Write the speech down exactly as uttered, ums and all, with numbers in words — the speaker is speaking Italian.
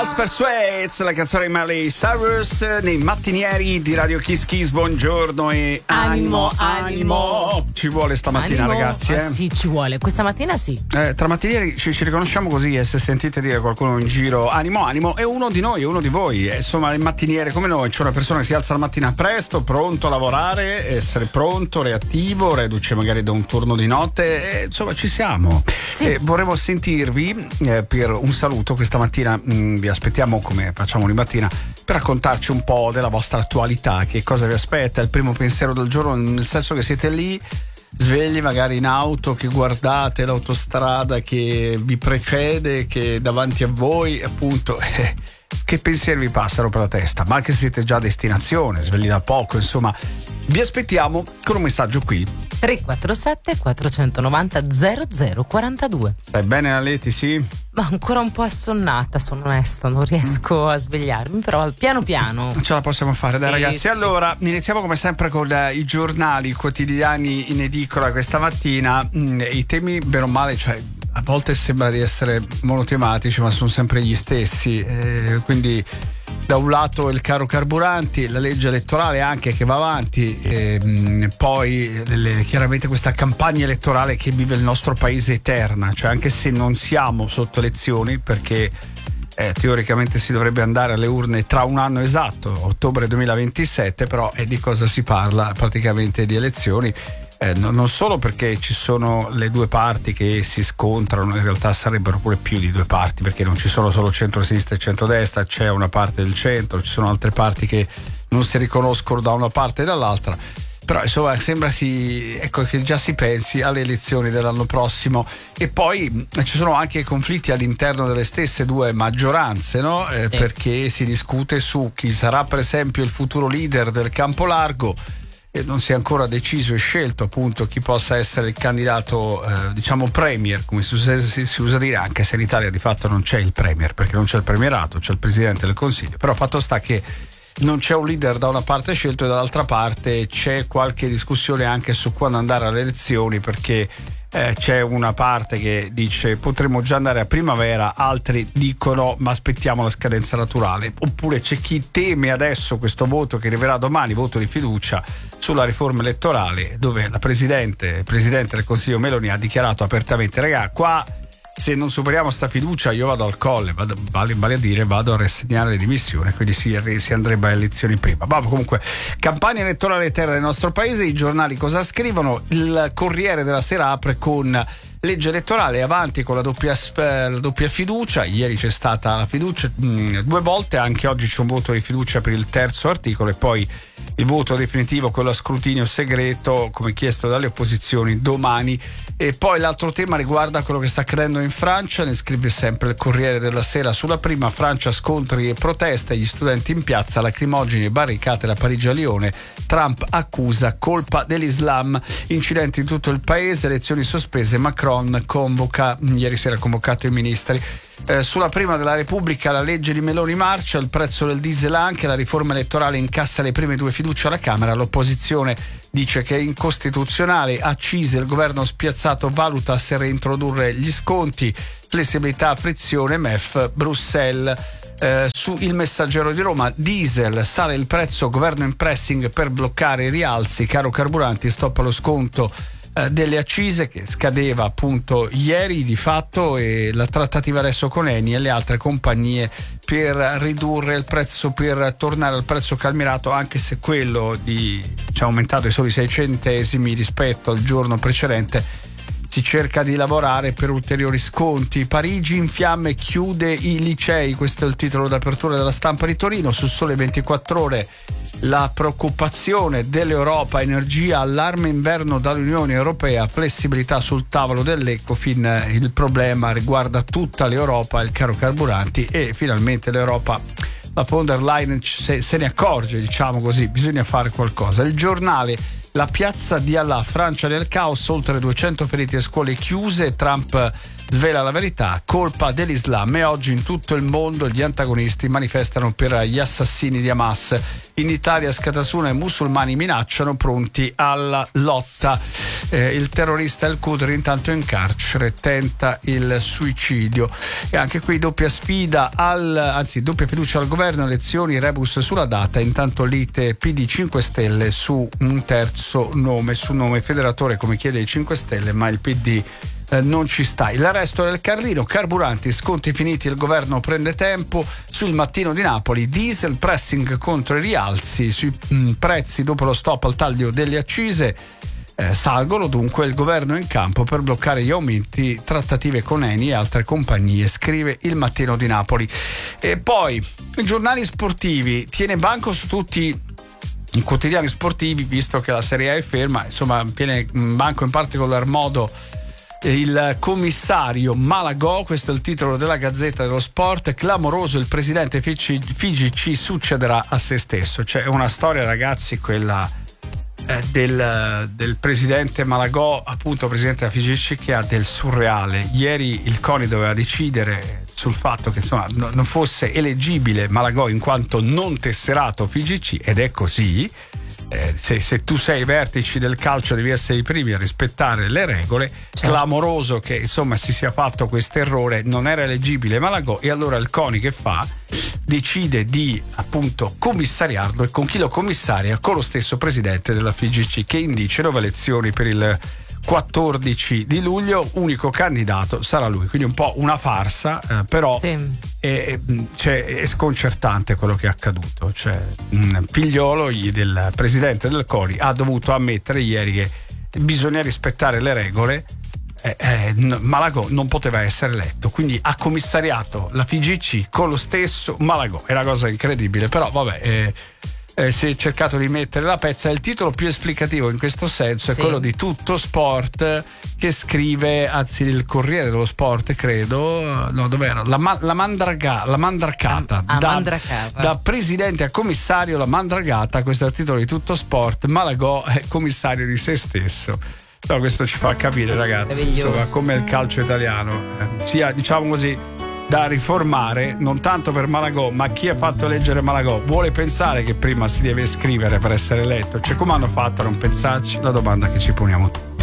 Jasper Swaits, la canzone di Miley Cyrus nei mattinieri di Radio Kiss Kiss. Buongiorno e animo, animo, animo. Ci vuole stamattina, animo, ragazzi. Eh? Ah, sì, ci vuole. Questa mattina sì. Eh, tra mattinieri ci, ci riconosciamo così, e se sentite dire qualcuno in giro animo, animo, è uno di noi, è uno di voi. Eh, insomma, il mattiniere come noi, c'è una persona che si alza la mattina presto, pronto a lavorare, essere pronto, reattivo, reduce magari da un turno di notte. Eh, insomma, ci siamo. Sì. Eh, vorremmo sentirvi eh, per un saluto questa mattina. Mh, vi aspettiamo, come facciamo ogni mattina, per raccontarci un po' della vostra attualità, che cosa vi aspetta, il primo pensiero del giorno, nel senso che siete lì svegli magari in auto, che guardate l'autostrada che vi precede, che è davanti a voi, appunto, eh, che pensieri vi passano per la testa, ma anche se siete già a destinazione, svegli da poco, insomma, vi aspettiamo con un messaggio qui. tre quattro sette quattro nove zero zero zero quattro due. Stai bene, Aleti? Sì? Ma ancora un po' assonnata, sono onesta, non riesco a svegliarmi, però piano piano ce la possiamo fare, dai, sì, ragazzi. Sì. Allora, iniziamo come sempre con uh, i giornali quotidiani in edicola questa mattina. Mm, i temi, bene o male, cioè a volte sembra di essere monotematici, ma sono sempre gli stessi, eh, quindi da un lato il caro carburanti, la legge elettorale anche che va avanti, e poi le, chiaramente questa campagna elettorale che vive il nostro paese eterna, cioè anche se non siamo sotto elezioni, perché eh, teoricamente si dovrebbe andare alle urne tra un anno esatto, ottobre duemilaventisette, però è di cosa si parla praticamente di elezioni. Eh, no, non solo perché ci sono le due parti che si scontrano, in realtà sarebbero pure più di due parti, perché non ci sono solo centro-sinistra e centrodestra, c'è una parte del centro, ci sono altre parti che non si riconoscono da una parte e dall'altra, però insomma sembra si, ecco, che già si pensi alle elezioni dell'anno prossimo. E poi ci sono anche conflitti all'interno delle stesse due maggioranze, no? Eh, sì. Perché si discute su chi sarà per esempio il futuro leader del campo largo. Non si è ancora deciso e scelto appunto chi possa essere il candidato, eh, diciamo premier, come si usa, si, si usa dire, anche se in Italia di fatto non c'è il premier, perché non c'è il premierato, c'è il presidente del consiglio. Però fatto sta che non c'è un leader da una parte scelto e dall'altra parte c'è qualche discussione anche su quando andare alle elezioni, perché Eh, c'è una parte che dice potremmo già andare a primavera, altri dicono ma aspettiamo la scadenza naturale, oppure c'è chi teme adesso questo voto che arriverà domani, voto di fiducia sulla riforma elettorale, dove la presidente, presidente del Consiglio Meloni ha dichiarato apertamente: regà, qua se non superiamo sta fiducia io vado al colle, vado, vale, vale a dire vado a rassegnare le dimissioni, quindi si, si andrebbe a elezioni prima. Ma comunque, campagna elettorale eterna nel nostro paese. I giornali cosa scrivono? Il Corriere della Sera apre con legge elettorale, avanti con la doppia, la doppia fiducia. Ieri c'è stata la fiducia mh, due volte, anche oggi c'è un voto di fiducia per il terzo articolo e poi il voto definitivo, quello a scrutinio segreto come chiesto dalle opposizioni, domani. E poi l'altro tema riguarda quello che sta accadendo in Francia, ne scrive sempre il Corriere della Sera sulla prima. Francia, scontri e proteste, gli studenti in piazza, lacrimogeni e barricate da Parigi a Lione, Trump accusa colpa dell'Islam, incidenti in tutto il paese, elezioni sospese, Macron convoca, ieri sera ha convocato i ministri. Eh, sulla prima della Repubblica la legge di Meloni marcia, il prezzo del diesel anche, la riforma elettorale incassa le prime due fiducie alla Camera, l'opposizione dice che è incostituzionale, accise, il governo spiazzato valuta se reintrodurre gli sconti, flessibilità, frizione, M E F, Bruxelles. Eh, su Il Messaggero di Roma, diesel, sale il prezzo, governo in pressing per bloccare i rialzi, caro carburanti, stop allo sconto eh, delle accise che scadeva appunto ieri di fatto, e la trattativa adesso con Eni e le altre compagnie per ridurre il prezzo, per tornare al prezzo calmierato, anche se quello di ci ha aumentato i soli sei centesimi rispetto al giorno precedente. Si cerca di lavorare per ulteriori sconti. Parigi in fiamme, chiude i licei, questo è il titolo d'apertura della Stampa di Torino. Su Sole ventiquattro Ore la preoccupazione dell'Europa, energia, allarme inverno dall'Unione Europea, flessibilità sul tavolo dell'Ecofin, il problema riguarda tutta l'Europa, il caro carburanti, e finalmente l'Europa, la von der Leyen se, se ne accorge, diciamo così, bisogna fare qualcosa. Il Giornale, la piazza di Allah, Francia nel caos, oltre duecento feriti e scuole chiuse, Trump svela la verità, colpa dell'Islam, e oggi in tutto il mondo gli antagonisti manifestano per gli assassini di Hamas. In Italia scatasuna e musulmani minacciano, pronti alla lotta. Eh, il terrorista El Qudri intanto in carcere tenta il suicidio. E anche qui doppia sfida al, anzi doppia fiducia al governo, elezioni, rebus sulla data, intanto lite P D cinque Stelle su un terzo nome, su nome federatore come chiede i cinque Stelle, ma il P D Eh, non ci sta. Il resto del Carlino, carburanti, sconti finiti, il governo prende tempo. Sul Mattino di Napoli, diesel, pressing contro i rialzi sui mh, prezzi dopo lo stop al taglio delle accise. Eh, salgono dunque, il governo è in campo per bloccare gli aumenti, trattative con Eni e altre compagnie, scrive il Mattino di Napoli. E poi i giornali sportivi, tiene banco su tutti i quotidiani sportivi, visto che la Serie A è ferma, insomma tiene banco in particolar modo il commissario Malagò. Questo è il titolo della Gazzetta dello Sport. Clamoroso, il presidente F I G C succederà a se stesso. C'è cioè, una storia, ragazzi, quella eh, del, del presidente Malagò, appunto presidente della F I G C, che ha del surreale. Ieri il CONI doveva decidere sul fatto che insomma no, non fosse eleggibile Malagò in quanto non tesserato F I G C, ed è così. Eh, se, se tu sei ai vertici del calcio devi essere i primi a rispettare le regole. Certo. Clamoroso che insomma si sia fatto questo errore, non era eleggibile Malagò, e allora il CONI che fa? Decide di appunto commissariarlo, e con chi lo commissaria? Con lo stesso presidente della F I G C, che indice nuove elezioni per il quattordici di luglio, unico candidato sarà lui, quindi un po' una farsa, eh, però sì. è, cioè, è sconcertante quello che è accaduto. Cioè, un figliolo del presidente del CONI ha dovuto ammettere ieri che bisogna rispettare le regole. eh, eh, Malagò non poteva essere eletto, quindi ha commissariato la F I G C con lo stesso Malagò. È una cosa incredibile, però vabbè, eh, Eh, si è cercato di mettere la pezza. Il titolo più esplicativo in questo senso è sì. quello di Tutto Sport, che scrive, anzi il Corriere dello Sport credo, no dov'era? La, ma, la, mandraga, la mandracata, a, a da, mandracata da presidente a commissario, la mandragata. Questo è il titolo di Tutto Sport. Malagò è commissario di se stesso. No, questo ci fa capire, ragazzi, insomma, come il calcio italiano eh, sia, diciamo così, da riformare, non tanto per Malagò, ma chi ha fatto eleggere Malagò vuole pensare che prima si deve iscrivere per essere eletto. Cioè, come hanno fatto a non pensarci? La domanda che ci poniamo tutti.